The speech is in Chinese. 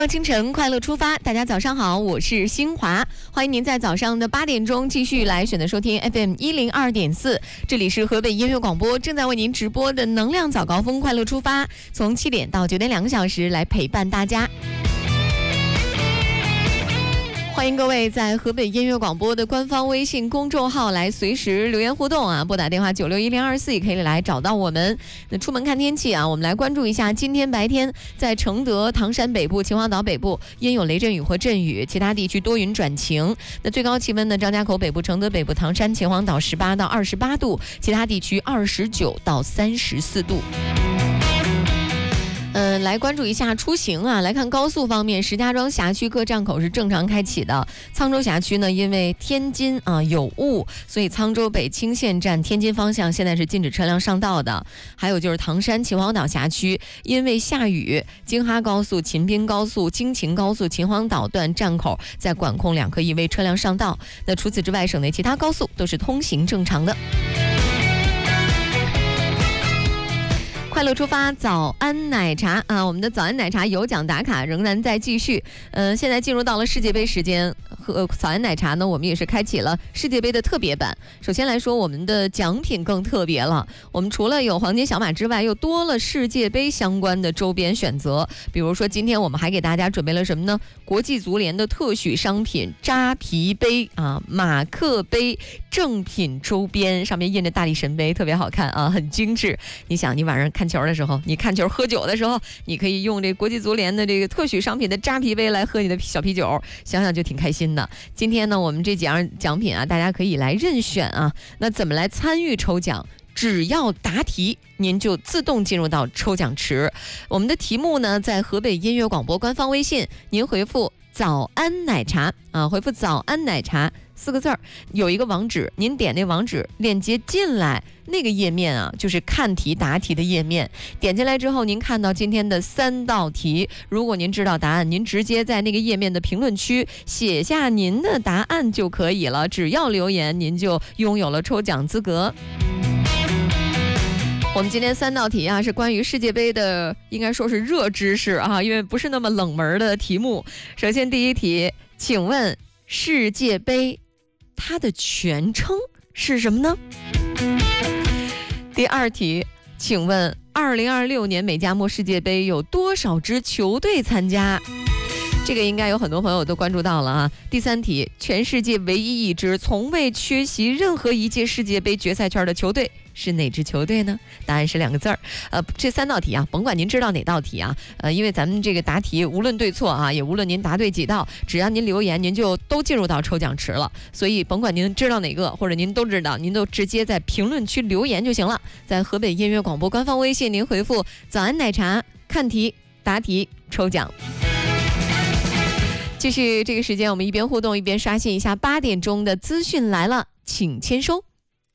清晨快乐出发，大家早上好，我是新华，欢迎您在早上的8点钟继续来选择收听 FM102.4，这里是河北音乐广播正在为您直播的能量早高峰快乐出发，从7点到9点2个小时来陪伴大家。欢迎各位在河北音乐广播的官方微信公众号来随时留言互动啊，拨打电话961024也可以来找到我们。那出门看天气啊，我们来关注一下今天白天在承德、唐山北部、秦皇岛北部阴有雷阵雨或阵雨，其他地区多云转晴。那最高气温呢，张家口北部、承德北部、唐山、秦皇岛18到28度，其他地区29到34度。来关注一下出行啊，来看高速方面，石家庄辖区各站口是正常开启的。沧州辖区呢，因为天津有雾，所以沧州北青县站天津方向现在是禁止车辆上道的。还有就是唐山秦皇岛辖区，因为下雨，京哈高速、秦滨高速、京秦高速秦皇岛段站口在管控2可以为车辆上道。那除此之外，省内其他高速都是通行正常的。快乐出发，早安奶茶啊！我们的早安奶茶有奖打卡仍然在继续。现在进入到了世界杯时间，和早安奶茶呢，我们也是开启了世界杯的特别版。首先来说，我们的奖品更特别了。我们除了有黄金小马之外，又多了世界杯相关的周边选择。比如说，今天我们还给大家准备了什么呢？国际足联的特许商品扎啤杯啊，马克杯正品周边，上面印着大力神杯，特别好看啊，很精致。你想，你晚上看球的时候，你看球喝酒的时候，你可以用这国际足联的这个特许商品的扎啤杯来喝你的小啤酒，想想就挺开心的。今天呢，我们这几样奖品啊，大家可以来任选啊。那怎么来参与抽奖？只要答题，您就自动进入到抽奖池。我们的题目呢，在河北音乐广播官方微信，您回复早安奶茶啊，回复早安奶茶4个字儿，有一个网址，您点那网址链接进来，那个页面啊，就是看题答题的页面。点进来之后，您看到今天的3道题，如果您知道答案，您直接在那个页面的评论区写下您的答案就可以了，只要留言，您就拥有了抽奖资格。我们今天3道题啊，是关于世界杯的，应该说是热知识啊，因为不是那么冷门的题目。首先第一题，请问世界杯它的全称是什么呢？第二题，请问2026年美加墨世界杯有多少支球队参加？这个应该有很多朋友都关注到了啊。第三题，全世界唯一一支从未缺席任何一届世界杯决赛圈的球队是哪支球队呢？答案是2个字儿。这3道题啊，甭管您知道哪道题啊，因为咱们这个答题无论对错啊，也无论您答对几道，只要您留言，您就都进入到抽奖池了。所以甭管您知道哪个，或者您都知道，您都直接在评论区留言就行了。在河北音乐广播官方微信，您回复早安奶茶，看题答题抽奖。继续这个时间，我们一边互动一边刷新一下8点钟的资讯来了，请签收。